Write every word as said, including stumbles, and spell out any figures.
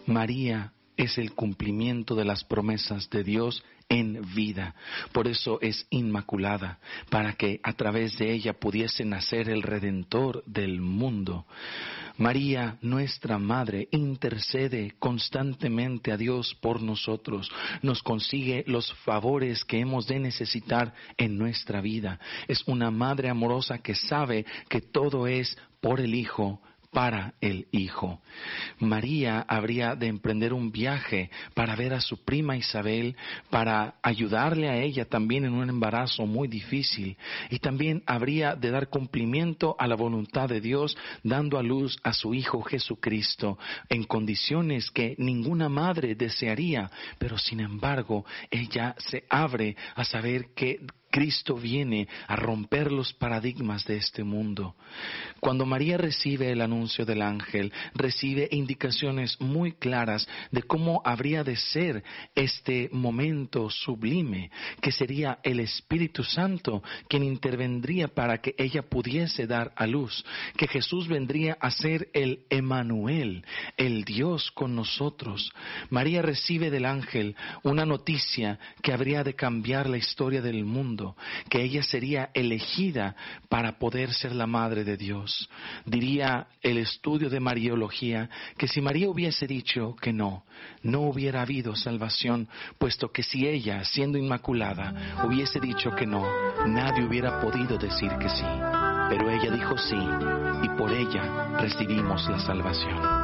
María es el cumplimiento de las promesas de Dios en vida. Por eso es inmaculada, para que a través de ella pudiese nacer el Redentor del mundo. María, nuestra Madre, intercede constantemente a Dios por nosotros, nos consigue los favores que hemos de necesitar en nuestra vida. Es una Madre amorosa que sabe que todo es por el Hijo, para el Hijo. María habría de emprender un viaje para ver a su prima Isabel, para ayudarle a ella también en un embarazo muy difícil, y también habría de dar cumplimiento a la voluntad de Dios, dando a luz a su Hijo Jesucristo en condiciones que ninguna madre desearía, pero sin embargo ella se abre a saber que Cristo viene a romper los paradigmas de este mundo. Cuando María recibe el anuncio del ángel, recibe indicaciones muy claras de cómo habría de ser este momento sublime, que sería el Espíritu Santo quien intervendría para que ella pudiese dar a luz, que Jesús vendría a ser el Emmanuel, el Dios con nosotros. María recibe del ángel una noticia que habría de cambiar la historia del mundo, que ella sería elegida para poder ser la madre de Dios. Diría el estudio de Mariología que si María hubiese dicho que no, no hubiera habido salvación, puesto que si ella, siendo inmaculada, hubiese dicho que no, nadie hubiera podido decir que sí. Pero ella dijo sí, y por ella recibimos la salvación.